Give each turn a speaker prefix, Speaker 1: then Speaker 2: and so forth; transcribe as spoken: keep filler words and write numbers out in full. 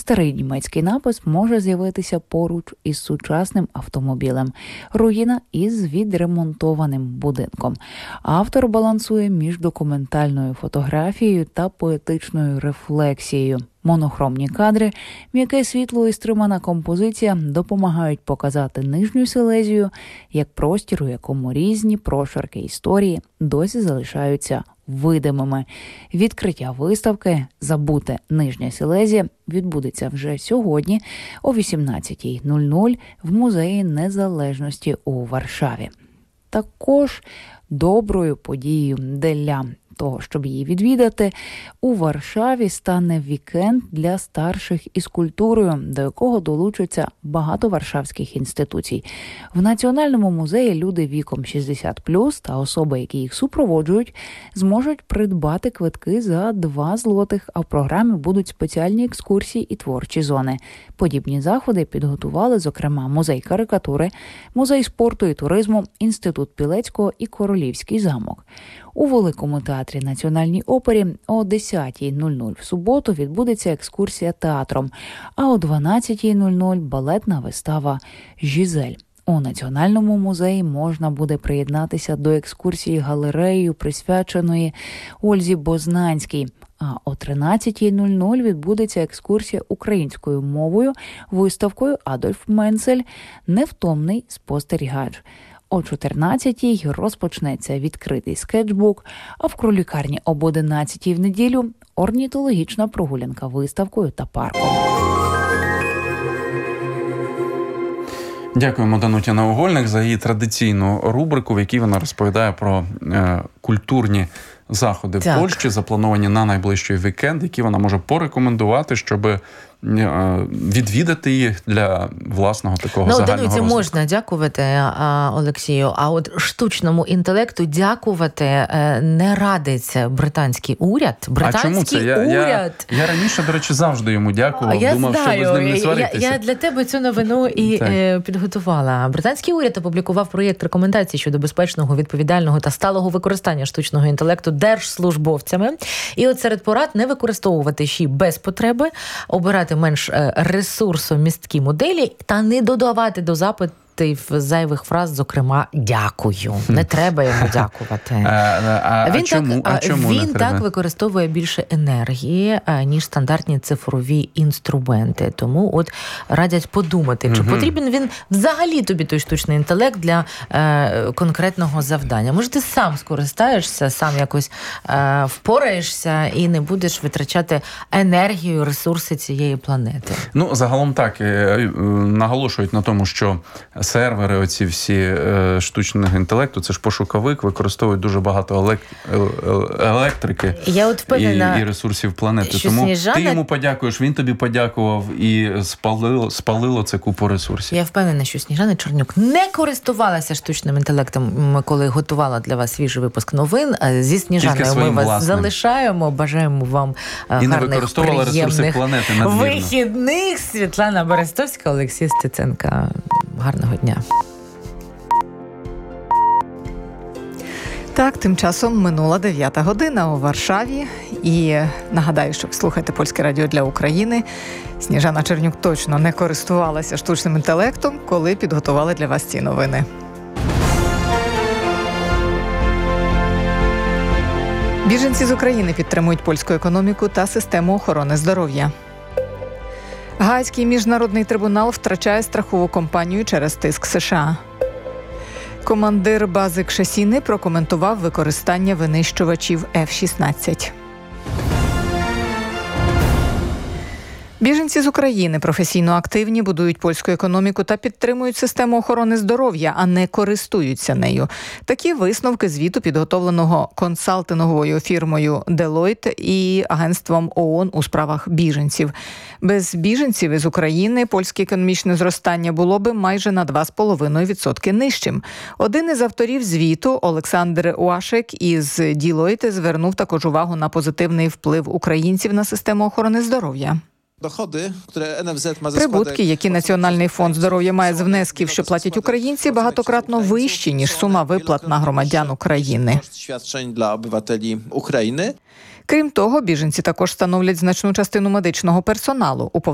Speaker 1: Старий німецький напис може з'явитися поруч із сучасним автомобілем. Руїна із відремонтованим будинком. Автор балансує між документальною фотографією та поетичною рефлексією. Монохромні кадри, м'яке світло і стримана композиція допомагають показати Нижню Силезію як простір, у якому різні прошарки історії досі залишаються видимими. Відкриття виставки «Забуте Нижня Силезія» відбудеться вже сьогодні о вісімнадцятій нуль нуль в Музеї Незалежності у Варшаві. Також доброю подією для того, щоб її відвідати, у Варшаві стане вікенд для старших із культурою, до якого долучаться багато варшавських інституцій. В Національному музеї люди віком шістдесят плюс та особи, які їх супроводжують, зможуть придбати квитки за два злотих, а в програмі будуть спеціальні екскурсії і творчі зони. Подібні заходи підготували, зокрема, музей карикатури, музей спорту і туризму, інститут Пілецького і Королівський замок. У Великому театрі Національній опері о десятій нуль нуль в суботу відбудеться екскурсія театром, а о дванадцятій нуль нуль балетна вистава «Жизель». У Національному музеї можна буде приєднатися до екскурсії галереєю, присвяченої Ользі Бознанській. А о тринадцятій нуль нуль відбудеться екскурсія українською мовою виставкою «Адольф Менцель. Невтомний спостерігач». О чотирнадцятій розпочнеться відкритий скетчбук, а в кролікарні об одинадцятій в неділю орнітологічна прогулянка виставкою та парком.
Speaker 2: Дякуємо Дануті Наугольник за її традиційну рубрику, в якій вона розповідає про е, культурні заходи
Speaker 3: так.
Speaker 2: в Польщі, заплановані на найближчий вікенд, які вона може порекомендувати, щоб е, відвідати їх для власного такого
Speaker 3: ну,
Speaker 2: загального
Speaker 3: Дануті,
Speaker 2: розвитку.
Speaker 3: можна дякувати а, Олексію, а от штучному інтелекту дякувати е, не радить британський уряд. Британський
Speaker 2: а чому це? Я,
Speaker 3: уряд.
Speaker 2: Я, я раніше, до речі, завжди йому дякував,
Speaker 3: я
Speaker 2: думав,
Speaker 3: знаю.
Speaker 2: що ви з ним не сваритеся.
Speaker 3: Я, я для тебе цю новину і е, підготувала. Британський уряд опублікував проєкт рекомендацій щодо безпечного, відповідального та сталого використання штучного інтелекту держслужбовцями. І от серед порад не використовувати ще без потреби, обирати менш ресурсомісткі моделі та не додавати до запитів зайвих фраз, зокрема, дякую. Не треба йому дякувати.
Speaker 2: А, а,
Speaker 3: він
Speaker 2: а чому,
Speaker 3: так,
Speaker 2: а чому
Speaker 3: він
Speaker 2: не треба?
Speaker 3: так використовує більше енергії, ніж стандартні цифрові інструменти. Тому от радять подумати, чи угу. потрібен він взагалі тобі той штучний інтелект для е, конкретного завдання. Може, ти сам скористаєшся, сам якось е, впораєшся і не будеш витрачати енергію, ресурси цієї планети.
Speaker 2: Ну, загалом так. Наголошують на тому, що сервери, оці всі е, штучного інтелекту, це ж пошуковик, використовують дуже багато елек... електрики
Speaker 3: Я от впевнена,
Speaker 2: і, і ресурсів планети. Тому
Speaker 3: Сніжана...
Speaker 2: ти йому подякуєш, він тобі подякував і спалило, спалило це купу ресурсів.
Speaker 3: Я впевнена, що Сніжана Чернюк не користувалася штучним інтелектом, коли готувала для вас свіжий випуск новин. Зі Сніжаною ми вас власним. залишаємо. Бажаємо вам і гарних, приємних вихідних. Світлана Берестовська, Олексій Стеценко. Гарного дня.
Speaker 4: Так, тим часом минула дев'ята година у Варшаві. І нагадаю, що слухайте Польське радіо для України. Сніжана Чернюк точно не користувалася штучним інтелектом, коли підготували для вас ці новини. Біженці з України підтримують польську економіку та систему охорони здоров'я. Гаазький міжнародний трибунал втрачає страхову компанію через тиск США. Командир бази Кшесіни прокоментував використання винищувачів еф шістнадцять. Біженці з України професійно активні, будують польську економіку та підтримують систему охорони здоров'я, а не користуються нею. Такі висновки звіту, підготовленого консалтинговою фірмою Deloitte і агентством ООН у справах біженців. Без біженців із України польське економічне зростання було би майже на два цілих п'ять десятих відсотка нижчим. Один із авторів звіту, Олександр Уашек із Deloitte, звернув також увагу на позитивний вплив українців на систему охорони здоров'я. Прибутки, які Національний фонд здоров'я має з внесків, що платять українці, багатократно вищі, ніж сума виплат на громадян України. Крім того, біженці також становлять значну частину медичного персоналу. У